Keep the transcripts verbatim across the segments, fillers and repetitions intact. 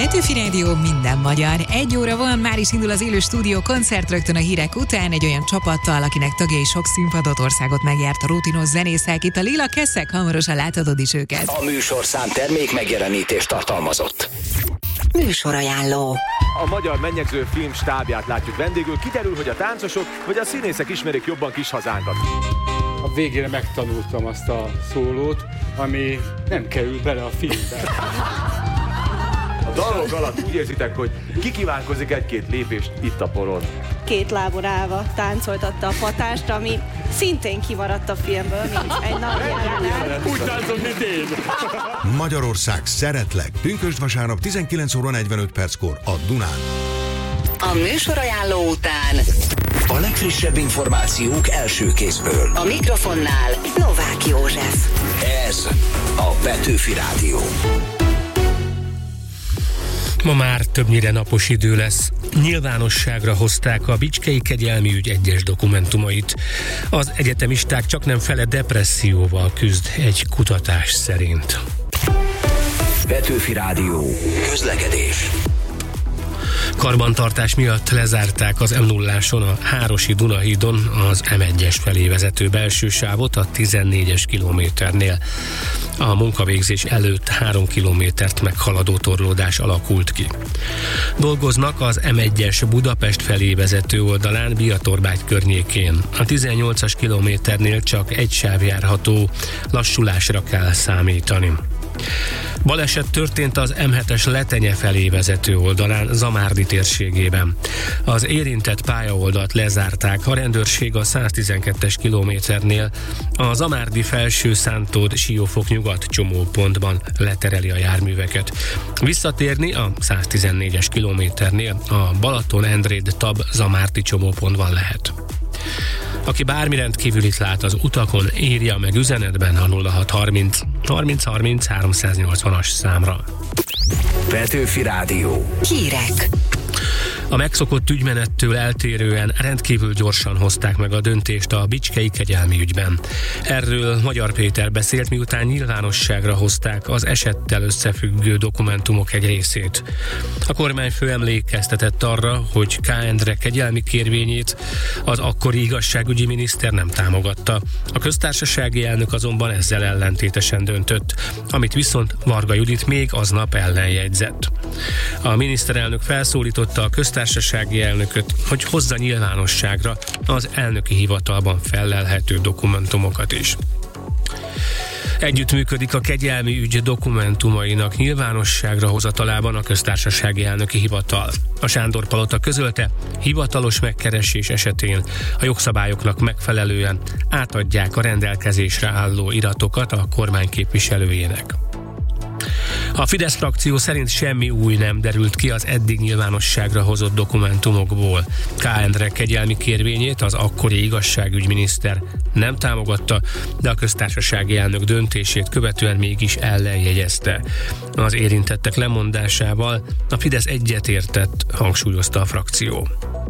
Petőfi Rádió, minden magyar. Egy óra van, már is indul az élő stúdió koncert rögtön a hírek után, egy olyan csapattal, akinek tagjai sok színpadot, országot megjárt, a rutinos zenészek. Itt a Lila Keszek, hamarosan láthatod is őket. A műsorszám termék megjelenítést tartalmazott. Műsorajánló. A magyar mennyegző film stábját látjuk vendégül, kiderül, hogy a táncosok vagy a színészek ismerik jobban kis hazánkat. A végére megtanultam azt a szólót, ami nem kerül bele a filmbe. A dalok alatt úgy érzitek, hogy kikívánkozik egy-két lépést itt a poron. Két lábon állva táncoltatta a patást, ami szintén kimaradt a filmből, mint egy nap jelenet. Úgy táncol, mint én. Magyarország szeretlek. Pünkösd vasárnap tizenkilenc óra negyvenöt perckor a Dunán. A műsorajánló után A legfrissebb információk első kézből. a mikrofonnál Novák József. Ez a Petőfi Rádió. Ma már többnyire napos idő lesz. Nyilvánosságra hozták a Bicskei Kegyelmi ügy egyes dokumentumait. Az egyetemisták csaknem fele depresszióval küzd egy kutatás szerint. Petőfi Rádió. Közlekedés. Karbantartás miatt lezárták az em nulláson a Hárosi Dunahídon az em egyes felé vezető belső sávot a tizennégyes kilométernél. A munkavégzés előtt három kilométert meghaladó torlódás alakult ki. Dolgoznak az em egyes Budapest felé vezető oldalán Biatorbágy környékén. A tizennyolcas kilométernél csak egy sáv járható, lassulásra kell számítani. Baleset történt az em hetes Letenye felé vezető oldalán, Zamárdi térségében. Az érintett pályaoldalt lezárták, a rendőrség a száztizenkettes kilométernél a Zamárdi Felső Szántód Siófok nyugat csomópontban letereli a járműveket. Visszatérni a száztizennégyes kilométernél a Balaton-Endréd Tab Zamárdi csomópontban lehet. Aki bármi rendkívülit lát az utakon, írja meg üzenetben a nulla hat harminc harminc harminc háromszáznyolcvanas számra. Petőfi Rádió. Hírek. A megszokott ügymenettől eltérően rendkívül gyorsan hozták meg a döntést a Bicskei Kegyelmi ügyben. Erről Magyar Péter beszélt, miután nyilvánosságra hozták az esettel összefüggő dokumentumok egy részét. A kormányfő emlékeztetett arra, hogy K. Endre kegyelmi kérvényét az akkori igazságügyi miniszter nem támogatta. A köztársasági elnök azonban ezzel ellentétesen döntött, amit viszont Varga Judit még aznap ellenjegyzett. A miniszterelnök felszólította a köztársasági elnököt, hogy hozza nyilvánosságra az elnöki hivatalban fellelhető dokumentumokat is. Együttműködik a kegyelmi ügy dokumentumainak nyilvánosságra hozatalában a köztársasági elnöki hivatal. A Sándor Palota közölte, hivatalos megkeresés esetén a jogszabályoknak megfelelően átadják a rendelkezésre álló iratokat a kormány képviselőjének. A Fidesz frakció szerint semmi új nem derült ki az eddig nyilvánosságra hozott dokumentumokból. K. Endre kegyelmi kérvényét az akkori igazságügyminiszter nem támogatta, de a köztársasági elnök döntését követően mégis ellenjegyezte. Az érintettek lemondásával a Fidesz egyetértett, hangsúlyozta a frakció.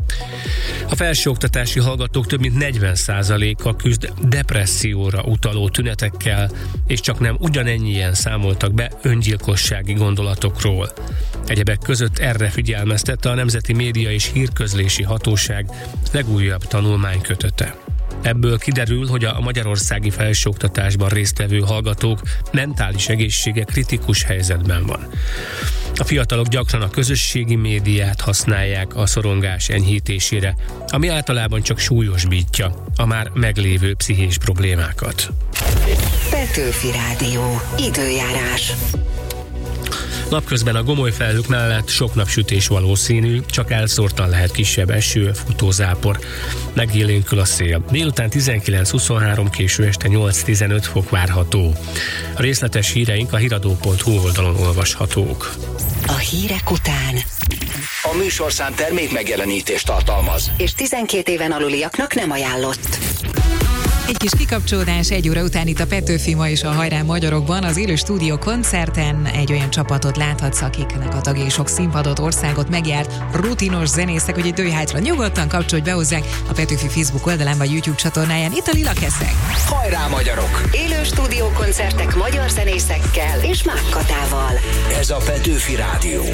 A felsőoktatási hallgatók több mint negyven százaléka küzd depresszióra utaló tünetekkel, és csak nem ugyanennyien számoltak be öngyilkossági gondolatokról. Egyebek között erre figyelmeztette a Nemzeti Média és Hírközlési Hatóság legújabb tanulmánykötete. Ebből kiderül, hogy a magyarországi felsőoktatásban résztvevő hallgatók mentális egészsége kritikus helyzetben van. A fiatalok gyakran a közösségi médiát használják a szorongás enyhítésére, ami általában csak súlyosbítja a már meglévő pszichés problémákat. Petőfi Rádió. Időjárás. Napközben a gomoly felhők mellett sok napsütés valószínű, csak elszórtan lehet kisebb eső, futózápor. Megélénkül a szél. Délután tizenkilenc huszonhárom, késő este nyolc-tizenöt fok várható. A részletes híreink a hiradó pont hu oldalon olvashatók. A hírek után A műsorszám termék megjelenítést tartalmaz. és tizenkét éven aluliaknak nem ajánlott. Egy kis kikapcsolódás egy óra után itt a Petőfi ma és a Hajrá Magyarokban. Az élő stúdió koncerten egy olyan csapatot láthatsz, akiknek a tagjai sok színpadot, országot megjárt, rutinos zenészek, hogy itt dőj hátra nyugodtan, kapcsolj be hozzánk a Petőfi Facebook oldalán vagy YouTube csatornáján. Itt a Lila Keszek. Hajrá Magyarok! Élő stúdió koncertek magyar zenészekkel és Mákkatával. Ez a Petőfi Rádió.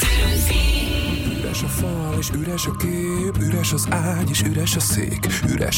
Üres a fal és üres a kép, üres az ágy és üres a szék, üres